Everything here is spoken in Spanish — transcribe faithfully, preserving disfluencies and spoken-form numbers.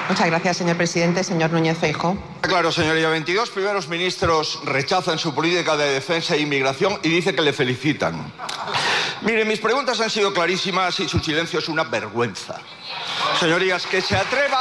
Muchas gracias, señor presidente. Señor Núñez Feijóo. Claro, señoría, veintidós primeros ministros rechazan su política de defensa e inmigración y dice que le felicitan. Mire, mis preguntas han sido clarísimas y su silencio es una vergüenza. Señorías, que se atreva